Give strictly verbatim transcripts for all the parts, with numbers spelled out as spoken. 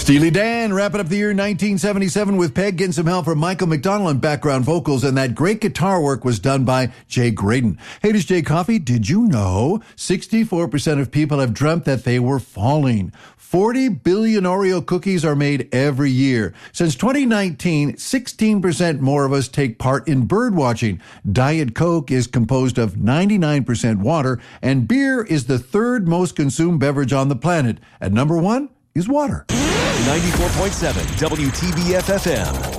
Steely Dan wrapping up the year nineteen seventy-seven with Peg, getting some help from Michael McDonald on background vocals, and that great guitar work was done by Jay Graydon. Hey, this is Jay Coffey. Did you know sixty-four percent of people have dreamt that they were falling? forty billion Oreo cookies are made every year. Since twenty nineteen, sixteen percent more of us take part in bird watching. Diet Coke is composed of ninety-nine percent water, and beer is the third most consumed beverage on the planet. At number one is water. ninety-four point seven W T B F F M.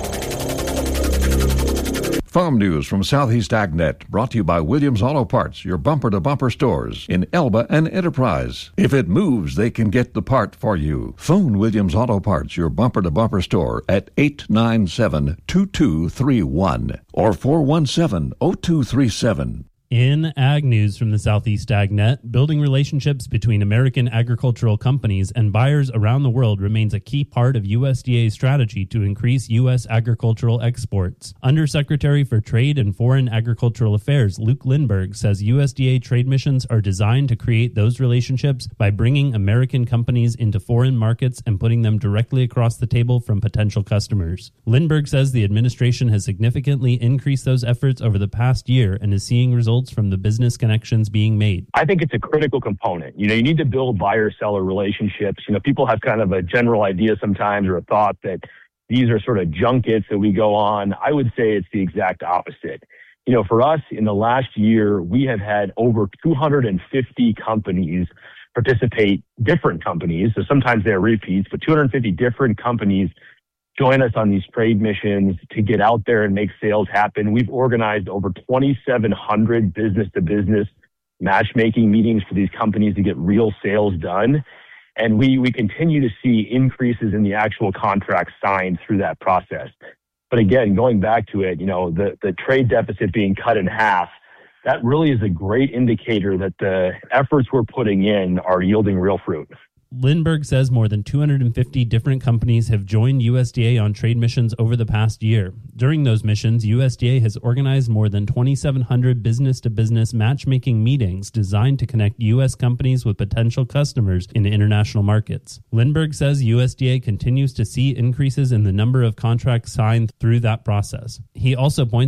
Farm news from Southeast AgNet, brought to you by Williams Auto Parts, your bumper-to-bumper stores in Elba and Enterprise. If it moves, they can get the part for you. Phone Williams Auto Parts, your bumper-to-bumper store, at eight nine seven, two two three one or four one seven, zero two three seven. In Ag News from the Southeast AgNet, building relationships between American agricultural companies and buyers around the world remains a key part of U S D A's strategy to increase U S agricultural exports. Undersecretary for Trade and Foreign Agricultural Affairs Luke Lindberg says U S D A trade missions are designed to create those relationships by bringing American companies into foreign markets and putting them directly across the table from potential customers. Lindberg says the administration has significantly increased those efforts over the past year and is seeing results from the business connections being made. I think it's a critical component. You know, you need to build buyer-seller relationships. You know, people have kind of a general idea sometimes or a thought that these are sort of junkets that we go on. I would say it's the exact opposite. You know, for us in the last year, we have had over two hundred fifty companies participate, different companies. So sometimes they're repeats, but two hundred fifty different companies join us on these trade missions to get out there and make sales happen. We've organized over twenty-seven hundred business-to-business matchmaking meetings for these companies to get real sales done. And we, we continue to see increases in the actual contracts signed through that process. But again, going back to it, you know, the, the trade deficit being cut in half, that really is a great indicator that the efforts we're putting in are yielding real fruit. Lindberg says more than two hundred fifty different companies have joined U S D A on trade missions over the past year. During those missions, U S D A has organized more than twenty-seven hundred business-to-business matchmaking meetings designed to connect U S companies with potential customers in international markets. Lindberg says U S D A continues to see increases in the number of contracts signed through that process. He also points